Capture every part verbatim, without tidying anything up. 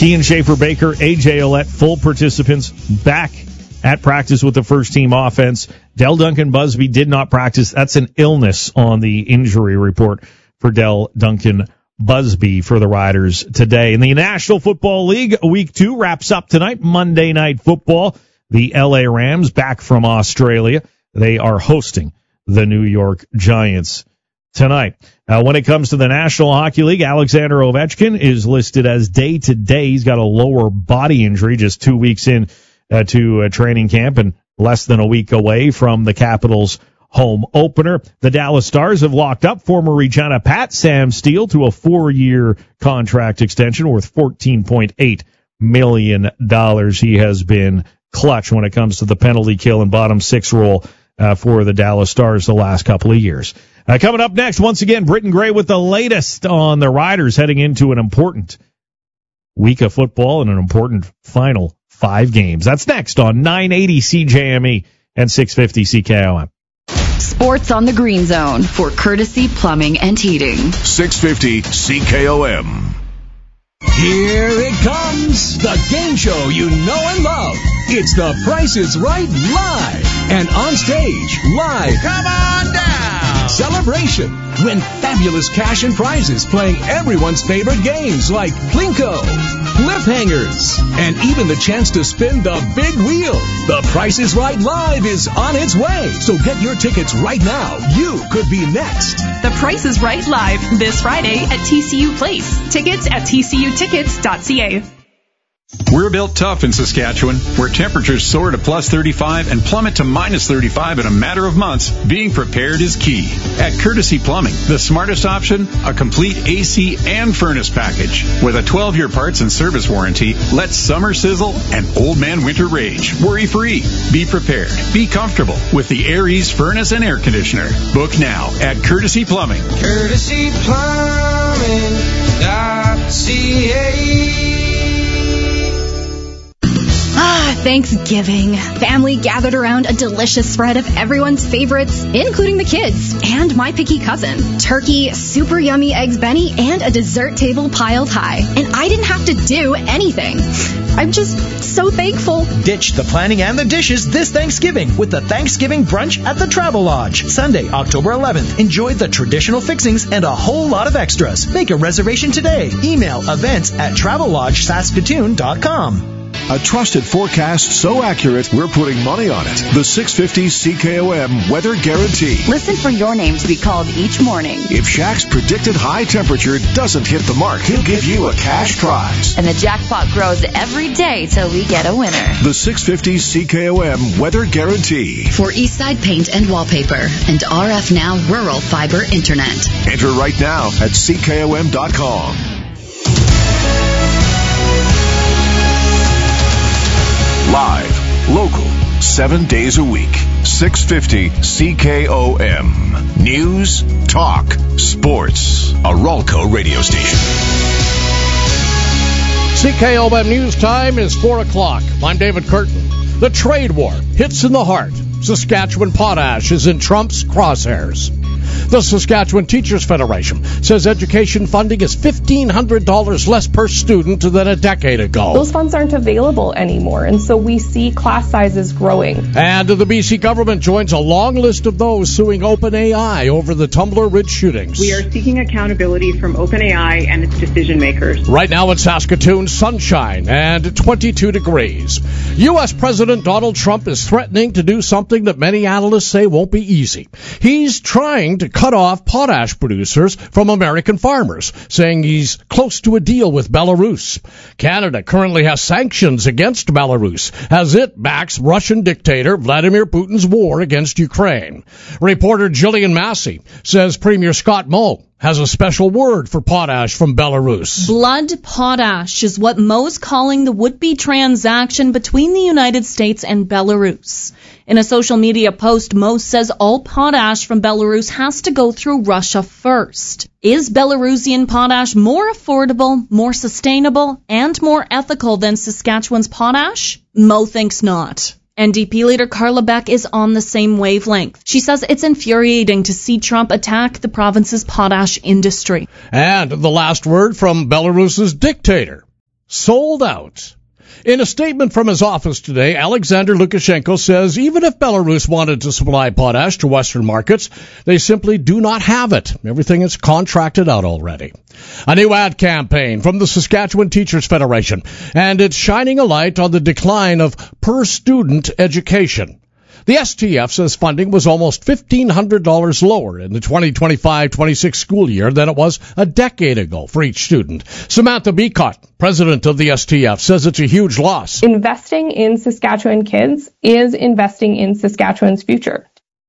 Kean Schaefer-Baker, A J Ouellette, full participants back at practice with the first-team offense. Dell Duncan Busby did not practice. That's an illness on the injury report for Dell Duncan Busby for the Riders today. In the National Football League, Week two wraps up tonight. Monday Night Football. The L A Rams back from Australia. They are hosting the New York Giants tonight. Uh, when it comes to the National Hockey League, Alexander Ovechkin is listed as day-to-day. He's got a lower body injury just two weeks in uh, to uh, training camp and less than a week away from the Capitals' home opener. The Dallas Stars have locked up former Regina Pat Sam Steele to a four-year contract extension worth fourteen point eight million dollars. He has been clutch when it comes to the penalty kill and bottom six role uh, for the Dallas Stars the last couple of years. Uh, coming up next, once again, Britton Gray with the latest on the Riders heading into an important week of football and an important final five games. That's next on nine eighty C J M E and six fifty C K O M. Sports on the Green Zone for Courtesy Plumbing and Heating. six fifty C K O M. Here it comes, the game show you know and love. It's The Price is Right Live. And on stage, live. Come on down. Celebration. Win fabulous cash and prizes playing everyone's favorite games like Plinko, Cliffhangers, and even the chance to spin the big wheel. The Price is Right Live is on its way. So get your tickets right now. You could be next. The Price is Right Live this Friday at T C U Place. Tickets at T C U tickets dot C A. We're built tough in Saskatchewan, where temperatures soar to plus thirty-five and plummet to minus thirty-five in a matter of months. Being prepared is key. At Courtesy Plumbing, the smartest option, a complete A C and furnace package. With a twelve-year parts and service warranty, let summer sizzle and old man winter rage. Worry-free. Be prepared. Be comfortable with the Aries furnace and air conditioner. Book now at Courtesy Plumbing. Courtesy Plumbing dot C A. Ah, Thanksgiving. Family gathered around a delicious spread of everyone's favorites, including the kids and my picky cousin. Turkey, super yummy eggs Benny, and a dessert table piled high. And I didn't have to do anything. I'm just so thankful. Ditch the planning and the dishes this Thanksgiving with the Thanksgiving Brunch at the Travel Lodge. Sunday, October eleventh. Enjoy the traditional fixings and a whole lot of extras. Make a reservation today. Email events at travel lodge saskatoon dot com. A trusted forecast so accurate, we're putting money on it. The six fifty C K O M Weather Guarantee. Listen for your name to be called each morning. If Shaq's predicted high temperature doesn't hit the mark, he'll give you a cash prize. And the jackpot grows every day till we get a winner. The six fifty C K O M Weather Guarantee. For Eastside Paint and Wallpaper and R F Now Rural Fiber Internet. Enter right now at C K O M dot com. Live, local, seven days a week. six fifty C K O M. News, talk, sports. A Ralco radio station. C K O M News Time is four o'clock. I'm David Curtin. The trade war hits in the heart. Saskatchewan potash is in Trump's crosshairs. The Saskatchewan Teachers Federation says education funding is fifteen hundred dollars less per student than a decade ago. Those funds aren't available anymore, and so we see class sizes growing. And the B C government joins a long list of those suing OpenAI over the Tumbler Ridge shootings. We are seeking accountability from OpenAI and its decision makers. Right now in Saskatoon, sunshine and twenty-two degrees. U S President Donald Trump is threatening to do something that many analysts say won't be easy. He's trying to cut off potash producers from American farmers, saying he's close to a deal with Belarus. Canada currently has sanctions against Belarus as it backs Russian dictator Vladimir Putin's war against Ukraine. Reporter Jillian Massey says Premier Scott Moe has a special word for potash from Belarus. Blood potash is what Moe's calling the would-be transaction between the United States and Belarus. In a social media post, Moe says all potash from Belarus has to go through Russia first. Is Belarusian potash more affordable, more sustainable, and more ethical than Saskatchewan's potash? Moe thinks not. N D P leader Carla Beck is on the same wavelength. She says it's infuriating to see Trump attack the province's potash industry. And the last word from Belarus's dictator. sold out. In a statement from his office today, Alexander Lukashenko says even if Belarus wanted to supply potash to Western markets, they simply do not have it. Everything is contracted out already. A new ad campaign from the Saskatchewan Teachers Federation, and it's shining a light on the decline of per-student education. The S T F says funding was almost fifteen hundred dollars lower in the twenty twenty-five twenty-six school year than it was a decade ago for each student. Samantha Beacott, president of the S T F, says it's a huge loss. Investing in Saskatchewan kids is investing in Saskatchewan's future.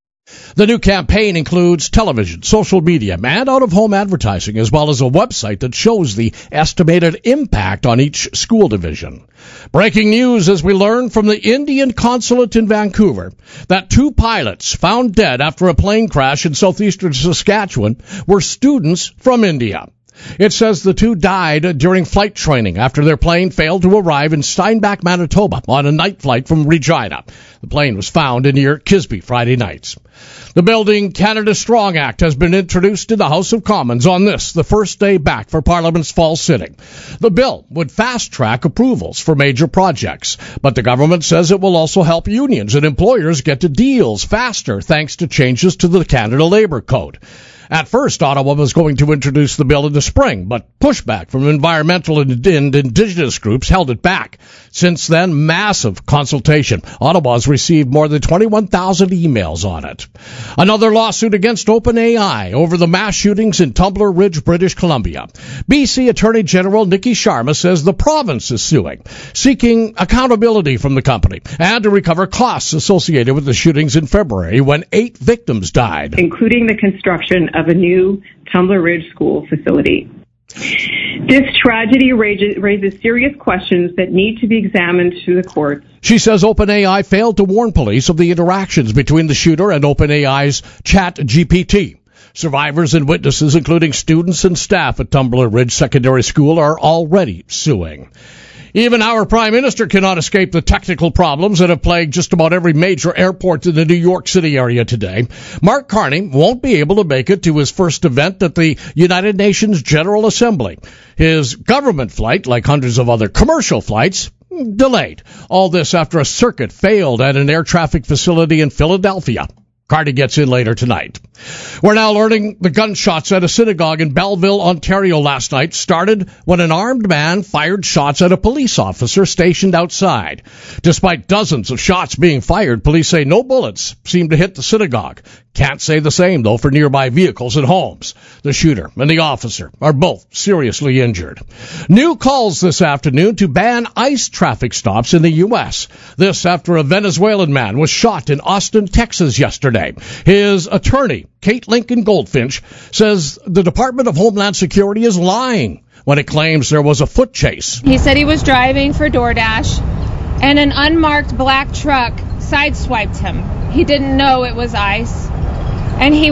The new campaign includes television, social media, and out-of-home advertising, as well as a website that shows the estimated impact on each school division. Breaking news as we learn from the Indian consulate in Vancouver that two pilots found dead after a plane crash in southeastern Saskatchewan were students from India. It says the two died during flight training after their plane failed to arrive in Steinbach, Manitoba on a night flight from Regina. The plane was found near Kisby Friday nights. The Building Canada Strong Act has been introduced in the House of Commons on this, the first day back for Parliament's fall sitting. The bill would fast-track approvals for major projects, but the government says it will also help unions and employers get to deals faster thanks to changes to the Canada Labour Code. At first, Ottawa was going to introduce the bill in the spring, but pushback from environmental and indigenous groups held it back. Since then, massive consultation. Ottawa's received more than twenty-one thousand emails on it. Another lawsuit against OpenAI over the mass shootings in Tumbler Ridge, British Columbia. B C Attorney General Nikki Sharma says the province is suing, seeking accountability from the company and to recover costs associated with the shootings in February when eight victims died, including the construction of a new Tumbler Ridge school facility. This tragedy raises serious questions that need to be examined through the courts. She says OpenAI failed to warn police of the interactions between the shooter and OpenAI's ChatGPT. Survivors and witnesses, including students and staff at Tumbler Ridge Secondary School, are already suing. Even our Prime Minister cannot escape the technical problems that have plagued just about every major airport in the New York City area today. Mark Carney won't be able to make it to his first event at the United Nations General Assembly. His government flight, like hundreds of other commercial flights, delayed. All this after a circuit failed at an air traffic facility in Philadelphia. Carney gets in later tonight. We're now learning the gunshots at a synagogue in Belleville, Ontario last night started when an armed man fired shots at a police officer stationed outside. Despite dozens of shots being fired, police say no bullets seemed to hit the synagogue. Can't say the same, though, for nearby vehicles and homes. The shooter and the officer are both seriously injured. New calls this afternoon to ban ICE traffic stops in the U S. This after a Venezuelan man was shot in Austin, Texas yesterday. His attorney, Kate Lincoln Goldfinch, says the Department of Homeland Security is lying when it claims there was a foot chase. He said he was driving for DoorDash and an unmarked black truck sideswiped him. He didn't know it was ICE. And he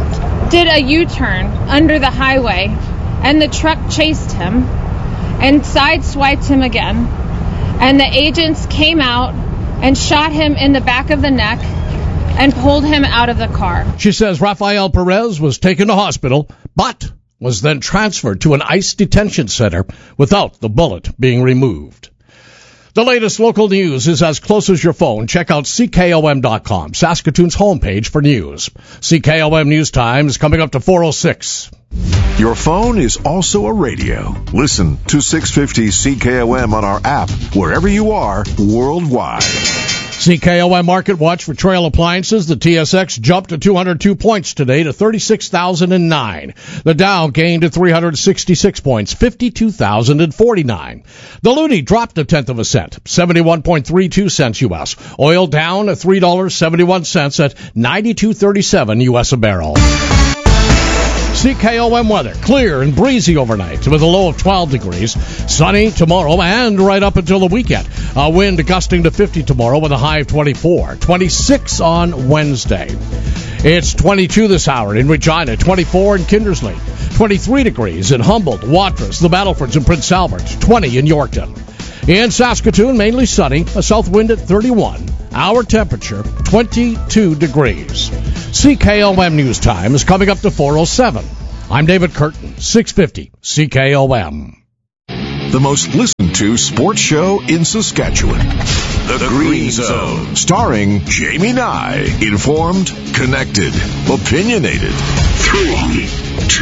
did a U-turn under the highway, and the truck chased him and sideswiped him again. And the agents came out and shot him in the back of the neck and pulled him out of the car. She says Rafael Perez was taken to hospital, but was then transferred to an ICE detention center without the bullet being removed. The latest local news is as close as your phone. Check out C K O M dot com, Saskatoon's homepage for news. C K O M News Time is coming up to four oh six. Your phone is also a radio. Listen to six fifty C K O M on our app, wherever you are, worldwide. C K O M Market Watch for Trail Appliances. The T S X jumped to two hundred two points today to thirty-six thousand nine. The Dow gained to three hundred sixty-six points, fifty-two thousand forty-nine. The Loonie dropped a tenth of a cent, seventy-one point three two cents U S. Oil down at three dollars and seventy-one cents at ninety-two thirty-seven U S a barrel. C K O M weather, clear and breezy overnight with a low of twelve degrees. Sunny tomorrow and right up until the weekend. A wind gusting to fifty tomorrow with a high of twenty-four. twenty-six on Wednesday. It's twenty-two this hour in Regina, twenty-four in Kindersley, twenty-three degrees in Humboldt, Watrous, the Battlefords, and Prince Albert, twenty in Yorkton. In Saskatoon, mainly sunny, a south wind at thirty-one. Our temperature, twenty-two degrees. C K O M News Time is coming up to four oh seven. I'm David Curtin, six fifty C K O M. the most listened to sports show in Saskatchewan. The, the Green Zone, starring Jamie Nye. Informed, connected, opinionated. Three, two,